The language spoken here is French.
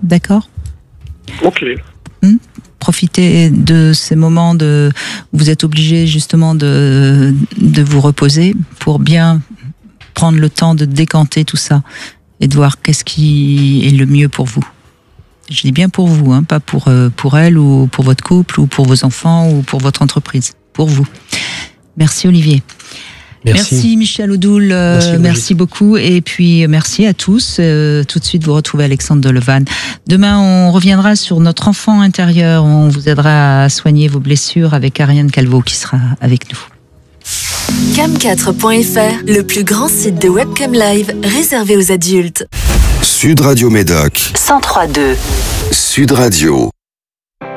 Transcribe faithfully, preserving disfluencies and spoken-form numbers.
d'accord ? Ok. Hmm Profitez de ces moments de, où vous êtes obligé justement de, de vous reposer pour bien prendre le temps de décanter tout ça et de voir qu'est-ce qui est le mieux pour vous. Je dis bien pour vous, hein, pas pour, euh, pour elle ou pour votre couple ou pour vos enfants ou pour votre entreprise. Pour vous. Merci Olivier. Merci, merci Michel Odoul, euh, merci, merci beaucoup. Et puis merci à tous. Euh, tout de suite, vous retrouvez Alexandre Delevanne. Demain, on reviendra sur notre enfant intérieur. On vous aidera à soigner vos blessures avec Ariane Calvo qui sera avec nous. cam quatre point f r, le plus grand site de webcam live réservé aux adultes. Sud Radio Médoc. cent trois virgule deux. Sud Radio.